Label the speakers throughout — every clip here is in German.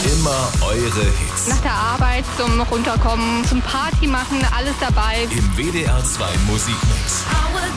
Speaker 1: Immer eure Hits.
Speaker 2: Nach der Arbeit zum Runterkommen, zum Party machen, alles dabei.
Speaker 1: Im WDR 2 Musikmix.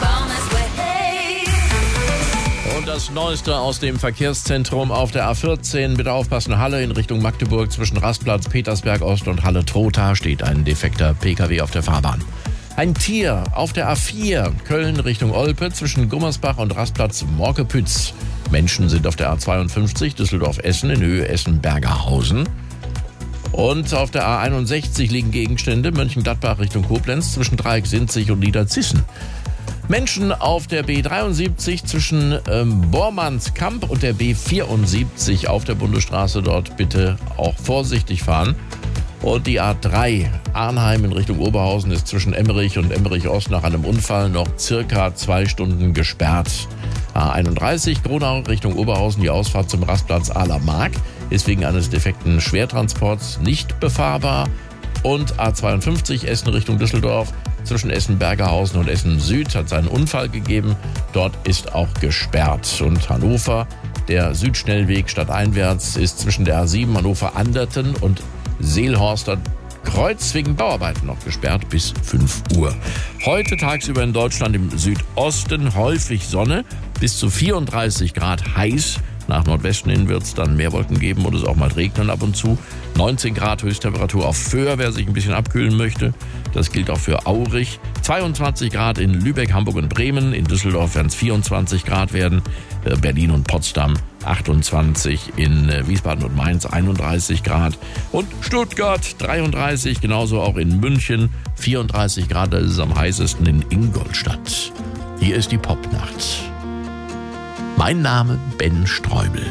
Speaker 3: Und das Neueste aus dem Verkehrszentrum auf der A14. Bitte aufpassen, Halle in Richtung Magdeburg zwischen Rastplatz Petersberg Ost und Halle Trotha steht ein defekter PKW auf der Fahrbahn. Ein Tier auf der A4 Köln Richtung Olpe zwischen Gummersbach und Rastplatz Morkepütz. Menschen sind auf der A52 Düsseldorf-Essen in Höhe Essen-Bergerhausen. Und auf der A61 liegen Gegenstände Mönchengladbach Richtung Koblenz zwischen Dreieck-Sinzig und Niederzissen. Menschen auf der B73 zwischen Bormannskamp und der B74 auf der Bundesstraße dort bitte auch vorsichtig fahren. Und die A3 Arnheim in Richtung Oberhausen ist zwischen Emmerich und Emmerich Ost nach einem Unfall noch circa 2 Stunden gesperrt. A31 Gronau Richtung Oberhausen, die Ausfahrt zum Rastplatz Ahler Mark ist wegen eines defekten Schwertransports nicht befahrbar. Und A52 Essen Richtung Düsseldorf zwischen Essen-Bergerhausen und Essen-Süd hat es einen Unfall gegeben. Dort ist auch gesperrt. Und Hannover, der Südschnellweg stadteinwärts, ist zwischen der A7 Hannover-Anderten und Seelhorster Kreuz wegen Bauarbeiten noch gesperrt bis 5 Uhr. Heute tagsüber in Deutschland im Südosten häufig Sonne, bis zu 34 Grad heiß. Nach Nordwesten hin wird es dann mehr Wolken geben und es auch mal regnen ab und zu. 19 Grad Höchsttemperatur auf Föhr, wer sich ein bisschen abkühlen möchte. Das gilt auch für Aurich. 22 Grad in Lübeck, Hamburg und Bremen. In Düsseldorf werden es 24 Grad werden. Berlin und Potsdam 28. In Wiesbaden und Mainz 31 Grad. Und Stuttgart 33. Genauso auch in München 34 Grad. Das ist am heißesten in Ingolstadt. Hier ist die Popnacht. Mein Name Ben Streubel.